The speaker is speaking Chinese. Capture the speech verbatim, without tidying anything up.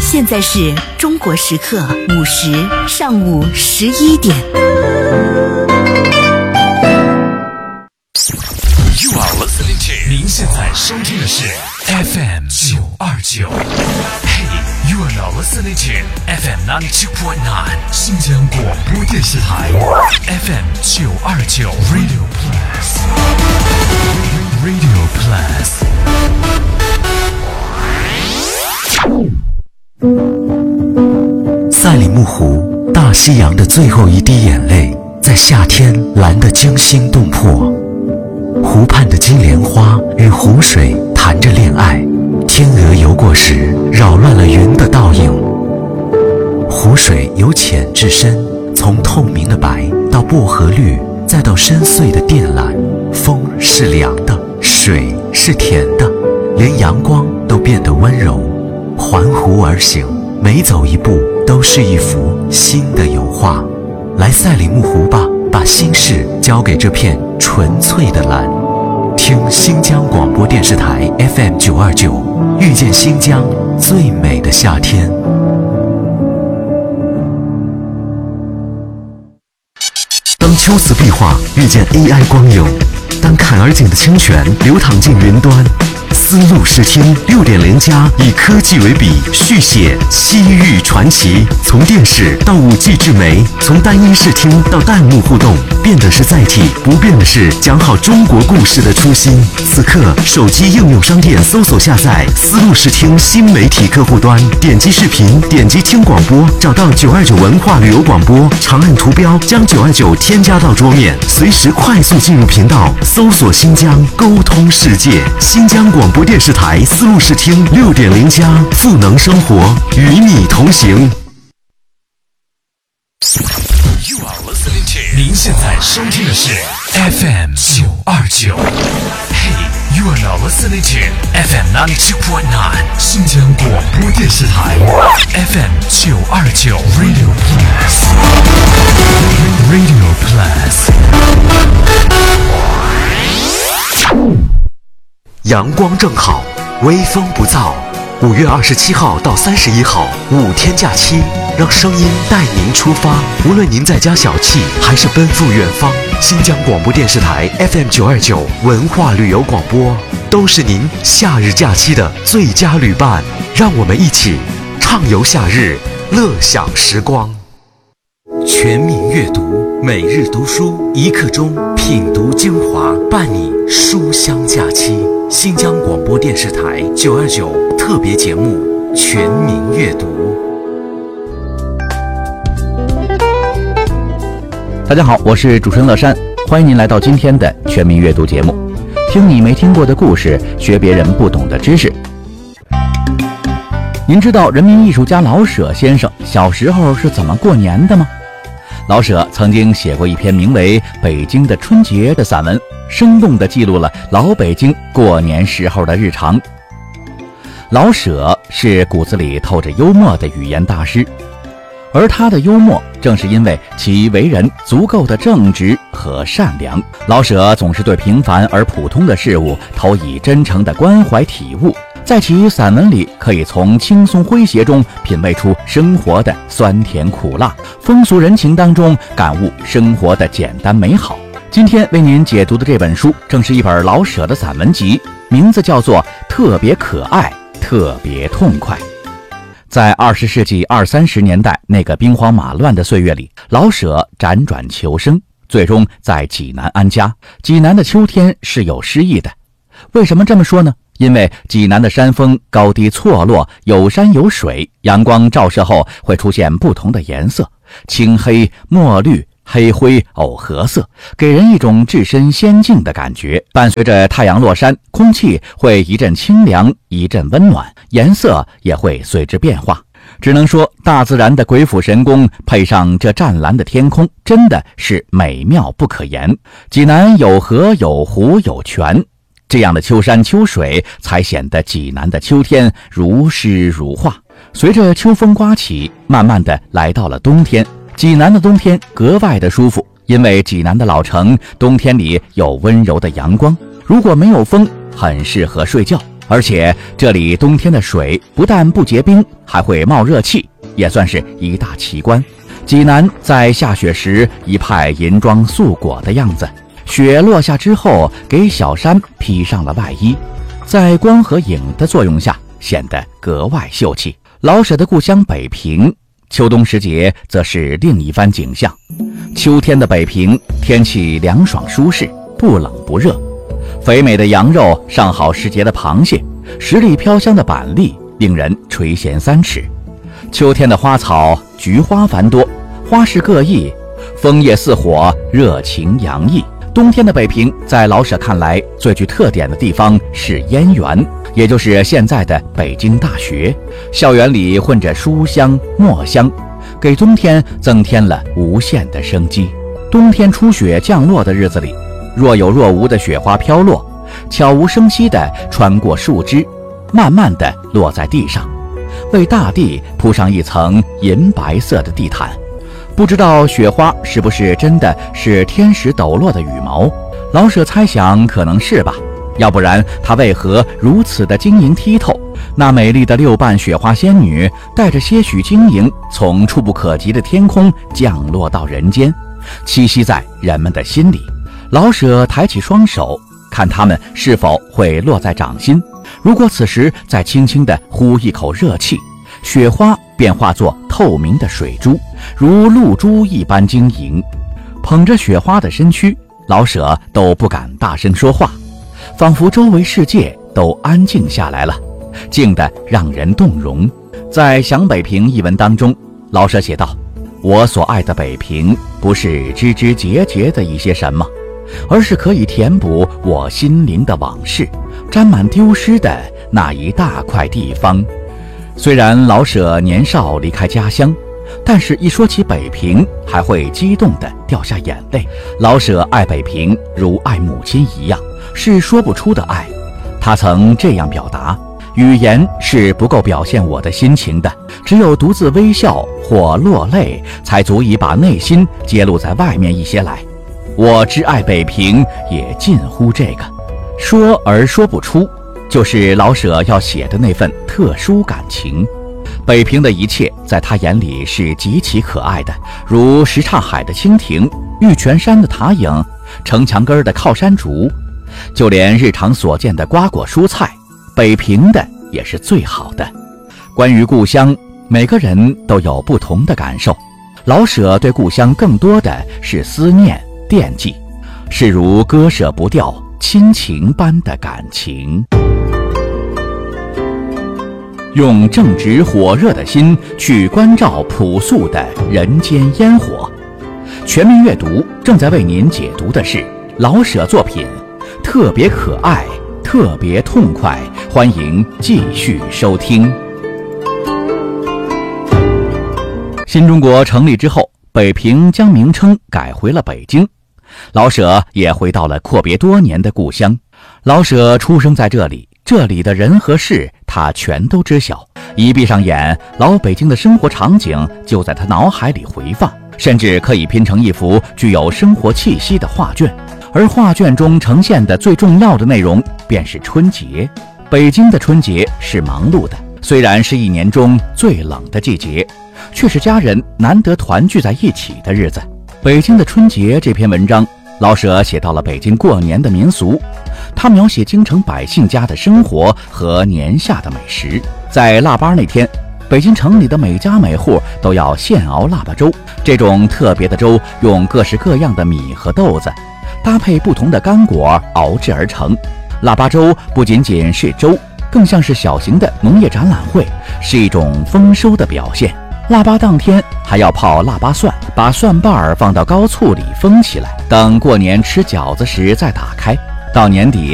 现在是中国时刻午时，上午十一点。 You are listening to， 您现在收听的是 F M 九二九。Hey， you are now listening to F M ninety-two point nine， 新疆广播电视台 F M 九二九 Radio Plus，Radio Plus。 赛里木湖，大西洋的最后一滴眼泪，在夏天蓝得惊心动魄。湖畔的金莲花与湖水谈着恋爱，天鹅游过时，扰乱了云的倒影。湖水由浅至深，从透明的白到薄荷绿，再到深邃的靛蓝。风是凉的，水是甜的，连阳光都变得温柔。环湖而行，每走一步都是一幅新的油画。来赛里木湖吧，把心事交给这片纯粹的蓝。听新疆广播电视台 F M 九二九，遇见新疆最美的夏天。当秋瓷壁画遇见 A I 光影，当坎儿井的清泉流淌进云端，丝路视听 六点零 加以科技为笔，续写西域传奇。从电视到 五 G 智媒，从单一视听到弹幕互动，变的是载体，不变的是讲好中国故事的初心。此刻，手机应用商店搜索下载丝路视听新媒体客户端，点击视频，点击听广播，找到九二九文化旅游广播，长按图标将九二九添加到桌面，随时快速进入频道，搜索新疆，沟通世界。新疆广播电视台丝路视听 六点零 加，赋能生活，与你同行。 You are listening to， 您现在收听的是 F M 九二九。Hey， you are now listening to F M ninety-two point nine， 新疆广播电视台 F M 九二九 Radio Plus，Radio Plus。 阳光正好，微风不燥。五月二十七号到三十一号，五天假期，让声音带您出发。无论您在家小憩，还是奔赴远方，新疆广播电视台 F M 九二九文化旅游广播，都是您夏日假期的最佳旅伴。让我们一起畅游夏日，乐享时光。全民阅读，每日读书，一刻钟品读精华，伴你书香假期。新疆广播电视台九二九特别节目《全民阅读》。 大家好，我是主持人乐山，欢迎您来到今天的《全民阅读》节目，听你没听过的故事，学别人不懂的知识。您知道人民艺术家老舍先生小时候是怎么过年的吗？老舍曾经写过一篇名为《北京的春节》的散文，生动地记录了老北京过年时候的日常。老舍是骨子里透着幽默的语言大师，而他的幽默正是因为其为人足够的正直和善良。老舍总是对平凡而普通的事物投以真诚的关怀体悟，在其散文里可以从轻松诙谐中品味出生活的酸甜苦辣，风俗人情当中感悟生活的简单美好。今天为您解读的这本书正是一本老舍的散文集，名字叫做《特别可爱，特别痛快》。在二十世纪二三十年代那个兵荒马乱的岁月里，老舍辗转求生，最终在济南安家。济南的秋天是有诗意的。为什么这么说呢？因为济南的山峰高低错落，有山有水，阳光照射后会出现不同的颜色，青黑、墨绿、黑灰、藕荷色，给人一种置身仙境的感觉。伴随着太阳落山，空气会一阵清凉，一阵温暖，颜色也会随之变化。只能说大自然的鬼斧神工配上这湛蓝的天空，真的是美妙不可言。济南有河有湖有泉，这样的秋山秋水才显得济南的秋天如诗如画。随着秋风刮起，慢慢的来到了冬天。济南的冬天格外的舒服，因为济南的老城冬天里有温柔的阳光，如果没有风，很适合睡觉。 而且这里冬天的水不但不结冰，还会冒热气，也算是一大奇观。济南在下雪时一派银装素裹的样子，雪落下之后给小山披上了外衣，在光和影的作用下显得格外秀气。老舍的故乡北平，秋冬时节则是另一番景象。秋天的北平天气凉爽舒适，不冷不热，肥美的羊肉，上好时节的螃蟹，十里飘香的板栗，令人垂涎三尺。秋天的花草，菊花繁多，花式各异，枫叶似火，热情洋溢。冬天的北平，在老舍看来，最具特点的地方是燕园，也就是现在的北京大学。校园里混着书香墨香，给冬天增添了无限的生机。冬天初雪降落的日子里，若有若无的雪花飘落，悄无声息地穿过树枝，慢慢地落在地上，为大地铺上一层银白色的地毯。不知道雪花是不是真的是天使抖落的羽毛？老舍猜想可能是吧，要不然他为何如此的晶莹剔透？那美丽的六瓣雪花仙女带着些许晶莹，从触不可及的天空降落到人间，栖息在人们的心里。老舍抬起双手，看它们是否会落在掌心。如果此时再轻轻地呼一口热气，雪花便化作透明的水珠，如露珠一般晶莹。捧着雪花的身躯，老舍都不敢大声说话，仿佛周围世界都安静下来了，静得让人动容。在《想北平》一文当中，老舍写道：我所爱的北平，不是枝枝节节的一些什么，而是可以填补我心灵的往事，沾满丢失的那一大块地方。虽然老舍年少离开家乡，但是一说起北平，还会激动地掉下眼泪。老舍爱北平如爱母亲一样，是说不出的爱。他曾这样表达：语言是不够表现我的心情的，只有独自微笑或落泪，才足以把内心揭露在外面一些来。我之爱北平，也近乎这个，说而说不出，就是老舍要写的那份特殊感情。北平的一切在他眼里是极其可爱的，如什刹海的蜻蜓，玉泉山的塔影，城墙根的靠山竹，就连日常所见的瓜果蔬菜，北平的也是最好的。关于故乡，每个人都有不同的感受。老舍对故乡更多的是思念惦记，是如割舍不掉亲情般的感情。用正直火热的心去关照朴素的人间烟火。全民阅读正在为您解读的是老舍作品，特别可爱，特别痛快，欢迎继续收听。新中国成立之后，北平将名称改回了北京，老舍也回到了阔别多年的故乡。老舍出生在这里，这里的人和事他全都知晓，一闭上眼，老北京的生活场景就在他脑海里回放，甚至可以拼成一幅具有生活气息的画卷。而画卷中呈现的最重要的内容便是春节。北京的春节是忙碌的，虽然是一年中最冷的季节，却是家人难得团聚在一起的日子。北京的春节这篇文章，老舍写到了北京过年的民俗，他描写京城百姓家的生活和年下的美食。在腊八那天，北京城里的每家每户都要现熬腊八粥，这种特别的粥用各式各样的米和豆子搭配不同的干果熬制而成。腊八粥不仅仅是粥，更像是小型的农业展览会，是一种丰收的表现。腊八当天还要泡腊八蒜，把蒜瓣儿放到高醋里封起来，等过年吃饺子时再打开。到年底